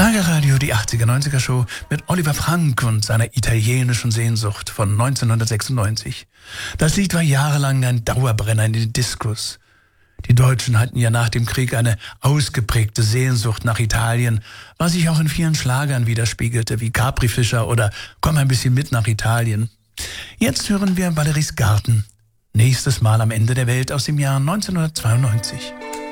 Schlagerradio, die 80er-90er Show mit Oliver Frank und seiner italienischen Sehnsucht von 1996. Das Lied war jahrelang ein Dauerbrenner in den Diskos. Die Deutschen hatten ja nach dem Krieg eine ausgeprägte Sehnsucht nach Italien, was sich auch in vielen Schlagern widerspiegelte, wie Capri-Fischer oder Komm ein bisschen mit nach Italien. Jetzt hören wir Valeries Garten. Nächstes Mal am Ende der Welt aus dem Jahr 1992.